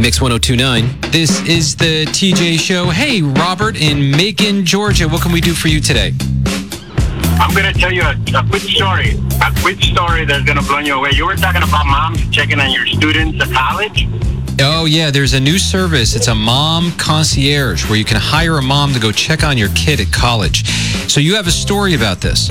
Mix 1029. This is the TJ Show. Hey, Robert in Macon, Georgia. What can we do for you today? I'm going to tell you a quick story. A quick story that's going to blow you away. You were talking about moms checking on your students at college. Oh, yeah. There's a new service. It's a mom concierge where you can hire a mom to go check on your kid at college. So you have a story about this.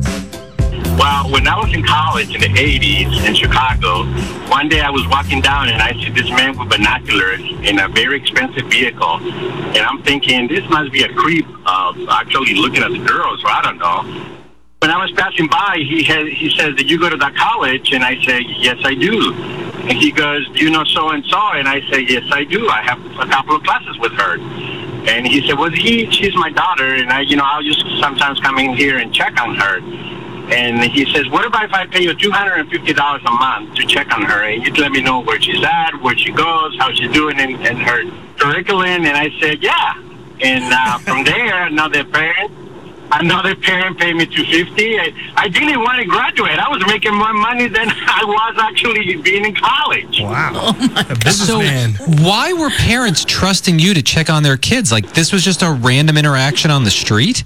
Well, when I was in college in the 80s in Chicago, one day I was walking down and I see this man with binoculars in a very expensive vehicle. And I'm thinking, this must be a creep actually looking at the girls, or I don't know. When I was passing by, he says, did you go to that college? And I say, yes, I do. And he goes, do you know so-and-so? And I say, yes, I do. I have a couple of classes with her. And he said, well, she's my daughter, and I'll just sometimes come in here and check on her. And he says, what about if I pay you $250 a month to check on her? And you'd let me know where she's at, where she goes, how she's doing, and her curriculum. And I said, yeah. And from there, another parent paid me $250. I didn't want to graduate. I was making more money than I was actually being in college. Wow. Oh my A businessman. So why were parents trusting you to check on their kids? Like, this was just a random interaction on the street?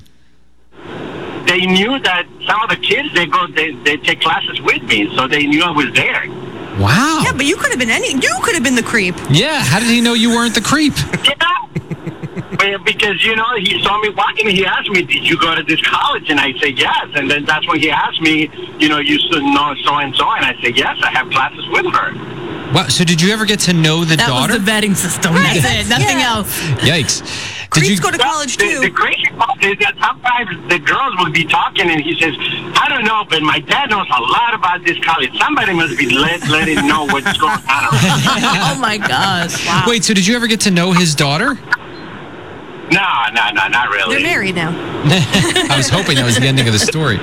They knew that some of the kids, they take classes with me, so they knew I was there. Wow. Yeah, but you could have been the creep. Yeah, how did he know you weren't the creep? Yeah. Because, he saw me walking and he asked me, did you go to this college? And I said, yes. And then that's when he asked me, you know so-and-so? And I said, yes, I have classes with her. Wow, so did you ever get to know the daughter? That was the vetting system. Right. That's it. Nothing else. Yikes. Creeps go to college, too. The crazy part is that sometimes the girls will be talking and he says, I don't know, but my dad knows a lot about this college. Somebody must be letting him know what's going on. Oh, my gosh. Wow. Wait, so did you ever get to know his daughter? No, not really. They're married now. I was hoping that was the ending of the story.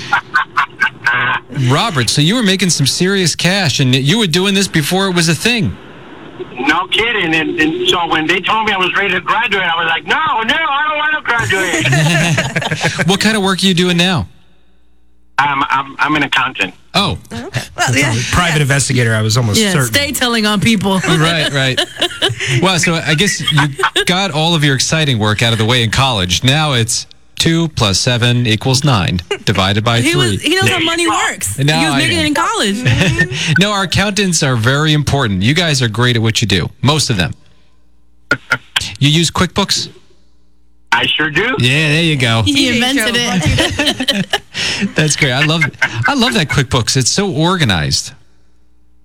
Robert, so you were making some serious cash, and you were doing this before it was a thing. No kidding. And so when they told me I was ready to graduate, I was like, no, I don't want to graduate. What kind of work are you doing now? I'm an accountant. Oh. Well, yeah. Private investigator, I was almost certain. Stay telling on people. Right. Well, so I guess you got all of your exciting work out of the way in college. Now it's 2 + 7 = 9, divided by 3. He knows how money works. No, he was making it in college. No, our accountants are very important. You guys are great at what you do. Most of them. You use QuickBooks? I sure do. Yeah, there you go. He invented it. That's great. I love that QuickBooks. It's so organized.